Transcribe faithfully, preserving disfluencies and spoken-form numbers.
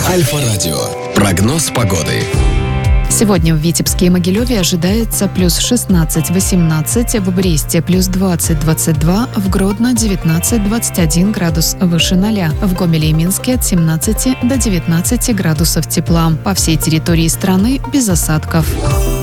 Альфа-радио. Прогноз погоды. Сегодня в Витебске и Могилеве ожидается плюс шестнадцать-восемнадцать, в Бресте плюс двадцать-двадцать два, в Гродно девятнадцать-двадцать один градус выше ноля, в Гомеле и Минске от семнадцати до девятнадцати градусов тепла. По всей территории страны без осадков.